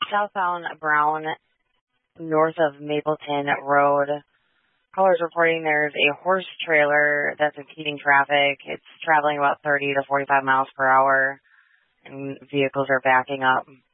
southbound Brown, north of Mapleton Road. Callers reporting there's a horse trailer that's impeding traffic. It's traveling about 30 to 45 miles per hour, and vehicles are backing up.